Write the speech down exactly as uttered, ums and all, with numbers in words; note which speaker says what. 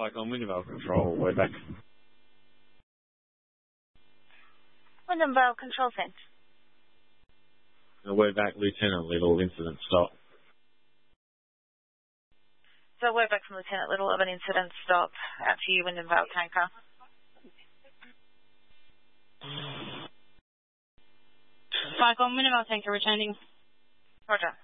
Speaker 1: Cyclone Windinvale Control, we're back.
Speaker 2: Windinvale Control Centre.
Speaker 1: We're back, Lieutenant Little, incident stop.
Speaker 2: So we're back from Lieutenant Little of an incident stop out to you, Windinvale tanker.
Speaker 3: Cyclone Windinvale tanker returning.
Speaker 2: Roger.